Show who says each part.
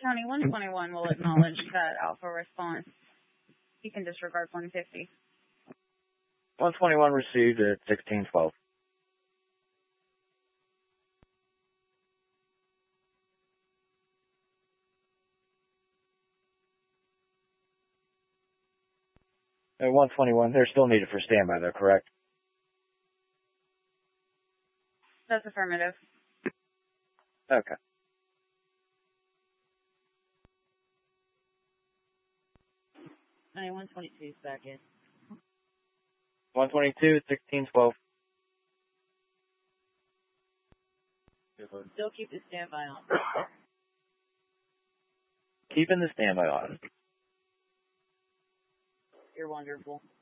Speaker 1: County 121 will acknowledge that alpha response. You can disregard 150.
Speaker 2: 121 received at 1612. At 121, they're still needed for standby, though, correct?
Speaker 1: That's affirmative.
Speaker 2: Okay.
Speaker 3: County 122 back in.
Speaker 2: 122 at 1612.
Speaker 3: Still keep the standby on.
Speaker 2: Keeping the standby on.
Speaker 3: You're wonderful.